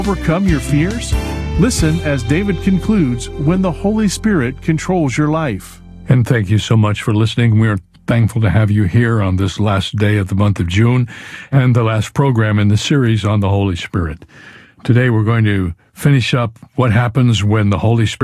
overcome your fears? Listen as David concludes when the Holy Spirit controls your life. And thank you so much for listening. We're thankful to have you here on this last day of the month of June and the last program in the series on the Holy Spirit. Today we're going to finish up what happens when the Holy Spirit